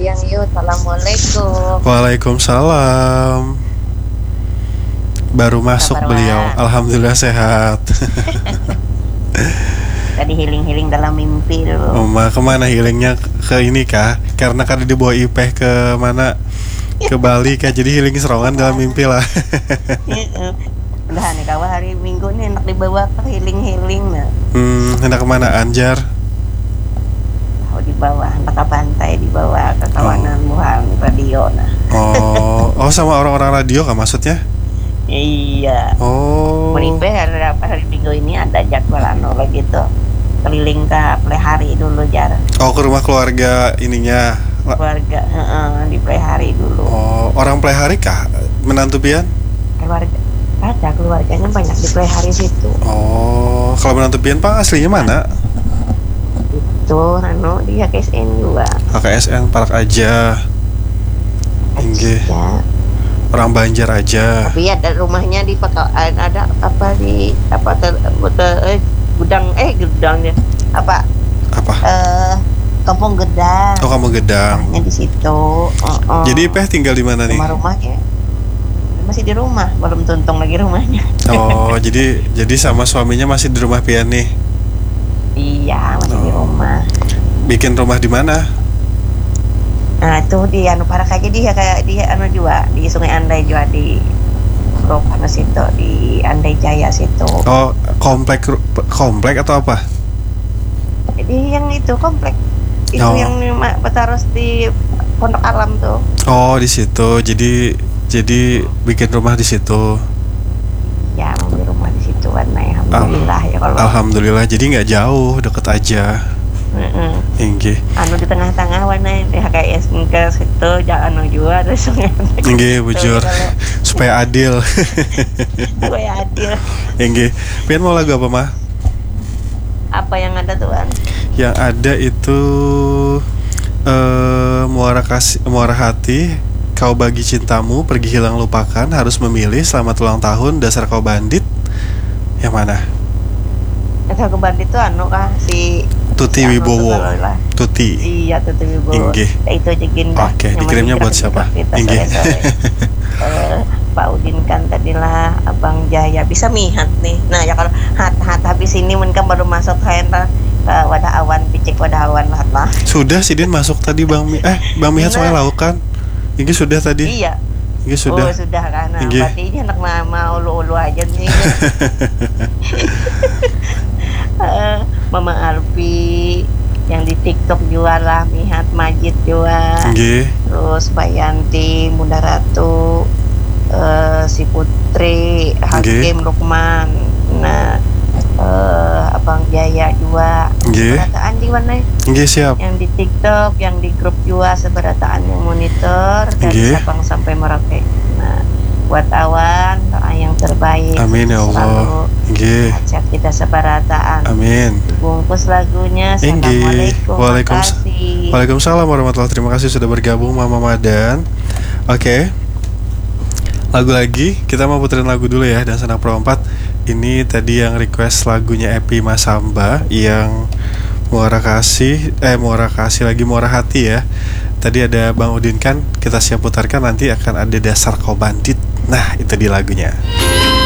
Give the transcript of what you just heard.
Yang Yu, assalamualaikum. Waalaikumsalam. Baru masuk Kabar beliau. Wak? Alhamdulillah sehat. Tadi healing dalam mimpi dulu. Oma kemana healingnya, ke ini kah? Karena kan dibawa Ipeh ke mana? Ke Bali kah? Jadi healing serongan dalam mimpi lah. Udah nih kawan, hari Minggu nih enak dibawa ke healing nah. Hendak kemana Anjar? Oh di bawah, enak ke pantai di bawah ke kawanan Wuhan radio nah. Oh sama orang-orang radio kah maksudnya? Iya. Oh. Menipe hari Minggu ini ada jadwal gitu. Keliling ke Plehari dulu jar. Oh, ke rumah keluarga ininya. Keluarga, di Plehari dulu. Oh, orang Plehari kah? Menantu pian? Keluarga, ada keluarganya banyak di Plehari situ. Oh, kalau menantu pian Pak aslinya mana? Itu dia KSN juga. KSN Parak aja. Inggih. Ya. Orang Banjar aja. Tapi ada rumahnya di Pakaan, ada apa di apa gudangnya apa Kampung Gedang. Oh, kamu Gedang. Rumahnya di situ. Jadi Peh tinggal di mana nih? Rumahnya masih di rumah, belum tuntung lagi rumahnya. Oh, jadi sama suaminya masih di rumah pian nih? Iya, masih di rumah. Bikin rumah di mana? Nah itu di Parak aja dia kayak di juga di Sungai Andai juga di situ di Andai Jaya situ. Oh, komplek atau apa? Jadi yang itu komplek itu yang terus di Pondok Alam tuh. Oh, di situ. Jadi bikin rumah di situ. Ya, mau di rumah di situ kan. Alhamdulillah ya kalau. Alhamdulillah. Jadi nggak jauh, deket aja. Inggih. Di tengah-tengah warna kayak ke situ jangan juga ada sungai. Inggih, bujur. Supaya adil. Supaya adil. Inggih. Pian mau lagu apa, Mah? Apa yang ada tuan? Yang ada itu muara hati, kau bagi cintamu, pergi hilang lupakan, harus memilih, selamat ulang tahun, dasar kau bandit. Yang mana? Dasar kau bandit tuh kah si Tuti Wibowo. Tuti. Iya, Tuti Wibowo. Inggih. Itu Jeginda. Oke, dikirimnya buat siapa? Inggih. Pak Udin kan tadilah Abang Jaya bisa mihat nih. Nah ya kalau hat habis ini kan baru masuk ke wadah awan, picik wadah awan lah. Sudah si Din masuk tadi Bang Mihat soalnya lauk kan. Ini sudah tadi. Iya. Ini sudah. Oh sudah kan. Nah, berarti ini anak mama ulu-ulu aja nih. Mama Arfi yang di TikTok jual lah, Mihat Majid jual. Terus Bayanti, Bunda Ratu, si Putri, Hakim Lukman. Nah, Abang Jaya juga seberataan di mana? Siap. Yang di TikTok, yang di grup juga seberataan yang monitor dari Sabang sampai Merauke. Nah, buat awan doa yang terbaik. Amin ya Allah. Sehat kita seberataan. Amin. Bungkus lagunya. Assalamualaikum. Waalaikumsalam warahmatullahi. Terima kasih sudah bergabung Mama Madan. Oke. Lagu lagi, kita mau puterin lagu dulu ya. Dan Senang Pro 4. Ini tadi yang request lagunya Epi Masamba yang Muara Kasih lagi Muara Hati ya. Tadi ada Bang Udin kan, kita siap putarkan, nanti akan ada Dasar Kau Bandit. Nah, itu di lagunya.